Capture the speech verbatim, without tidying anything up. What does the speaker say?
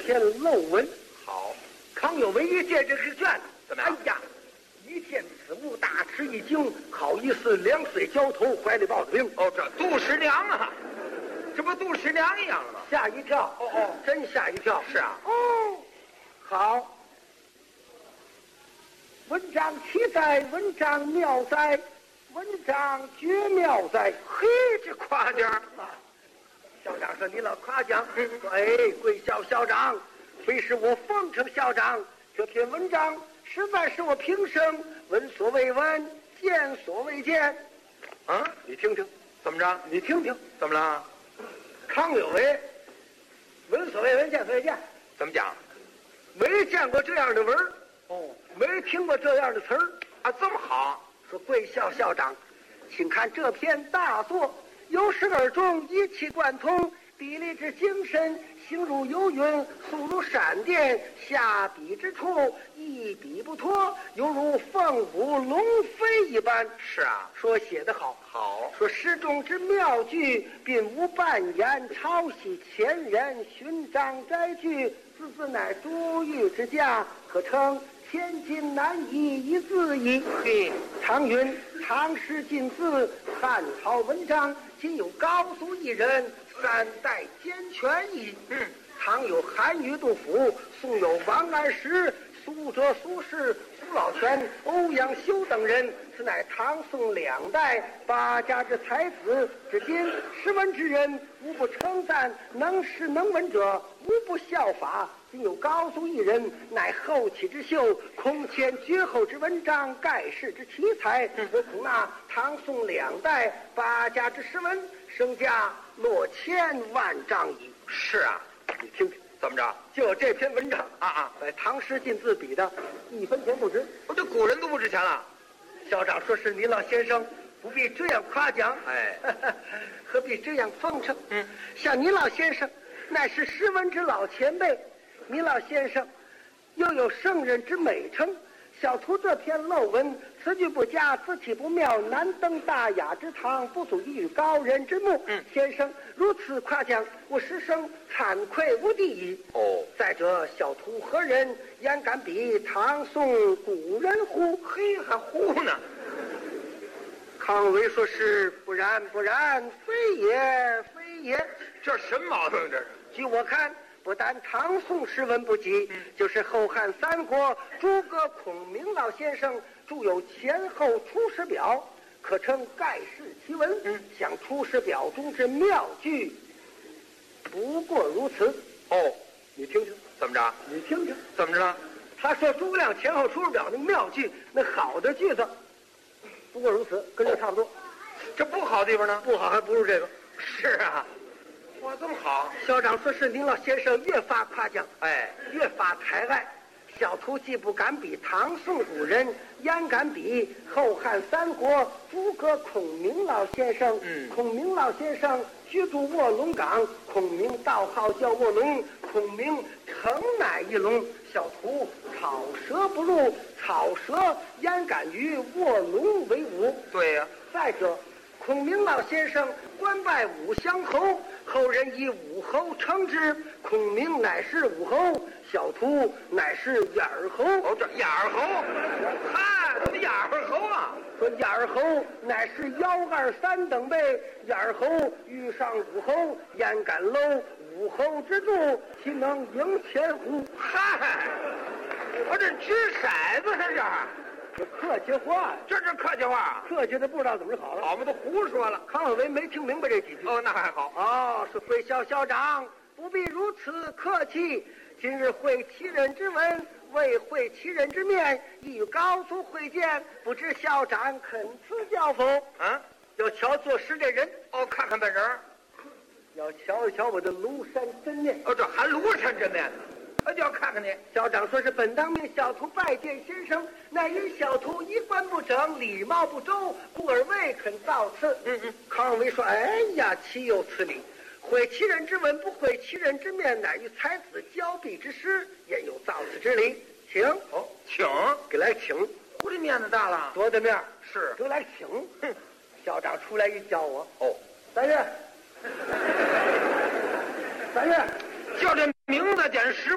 篇漏文。 好， 康有为一见这是卷子， 怎么样？ 哎呀，一见此物大吃一惊，好意思两腿交头，怀里抱着兵。 哦，这杜十娘啊，这不杜十娘一样吗？ 吓一跳， 哦哦， 真吓一跳。 是啊， 哦，好，文章奇哉，文章妙哉，文章绝妙哉。 嘿，这夸奖啊！校长说：“你老夸奖。”说：“哎，贵校校长，非是我奉承校长，这篇文章实在是我平生闻所未闻，见所未见。” 啊， 你听听， 怎么着？ 你听听， 怎么了？ 康有为，闻所未闻，见所未见。 怎么讲？ 没见过这样的文儿， 哦， 没听过这样的词儿啊，这么好。 说贵校校长，请看这篇大作，由始而终，一气贯通，笔力之精深，行如游云，速如闪电，下笔之处一笔不脱，犹如凤舞龙飞一般。 是啊， 说写得好， 好。 说诗中之妙句，并无半言，抄袭前人，寻章摘句，字字乃珠玉之价，可称千金难移一字矣。 嘿， 常云唐诗尽字，汉朝文章仅有高祖一人，三代兼全矣。 嗯， 唐有韩愈、杜甫，宋有王安石、苏辙、苏轼、苏老泉、欧阳修等人，此乃唐宋两代八家之才子。至今识文之人，无不称赞；能诗能文者，无不效法。仅有高祖一人，乃后起之秀，空前绝后之文章，盖世之奇才。我恐那唐宋两代八家之诗文，身价落千万丈矣。 是啊， 你听听， 怎么着？ 就这篇文章啊啊， 在唐诗尽字比的一分钱不值。 我这古人都不值钱了。 校长说是您老先生不必这样夸奖， 哎， 何必这样奉承？ 嗯， 像您老先生乃是诗文之老前辈，您老先生又有圣人之美称，小徒这篇漏文，词句不佳，字体不妙，难登大雅之堂，不足以与高人之目。 嗯， 先生如此夸奖，我实生惭愧无地矣。 哦， 再者，小徒何人焉敢比唐宋古人乎？ 嘿，还呼呢。 康维说是不然不然，非也非也。 这什么毛病这是？ 据我看，不但唐宋诗文不及， 嗯、 就是后汉三国诸葛孔明老先生著有前后出师表，可称盖世奇文。 嗯， 像出师表中之妙句，不过如此。 哦， 你听听， 怎么着？ 你听听， 怎么着？ 他说诸葛亮前后出师表那个妙句，那好的句子，不过如此，跟这差不多。哦、 这不好地方呢？ 不好还不如这个。 是啊。哇，这么好！ 校长说是您老先生越发夸奖， 哎， 越发抬爱。小徒既不敢比唐宋古人，焉敢比后汉三国诸葛孔明老先生？ 嗯， 孔明老先生居住卧龙岗，孔明道号叫卧龙，孔明诚乃一龙。小徒草蛇不入，草蛇焉敢与卧龙为伍？ 对呀、啊。 再者，孔明老先生官拜武乡侯，后人以武侯称之。孔明乃是武侯，小徒乃是眼儿侯。 哦，这眼儿侯，嗨，怎么眼儿侯啊？ 说眼儿侯乃是幺二三等辈，眼儿侯遇上武侯，焉敢搂武侯之柱，岂能赢前乎？ 嗨，我这掷骰子是这儿。 这客气话， 这是客气话， 客气的不知道怎么好了。 好嘛，都胡说了。 康有为没听明白这几句。 哦，那还好。 哦，是贵校校长不必如此客气。今日会其人之文，未会其人之面，亦与高祖会见，不知校长肯赐教否？ 啊， 要瞧作诗这人， 哦，看看本人， 要瞧一瞧我的庐山真面。 哦，这还庐山真面呢。我就要看看你。 校长说是本当命小徒拜见先生，乃因小徒衣冠不整，礼貌不周，故而未肯到此。 嗯嗯。 康有为说：“哎呀，岂有此理！毁其人之文，不毁其人之面，乃与才子交臂之师，焉有造次之理？请哦，请给来请。 我这面子大了， 多大面是给来请。 哼， 校长出来一叫我， 哦， 三月，三月， 叫这名字简直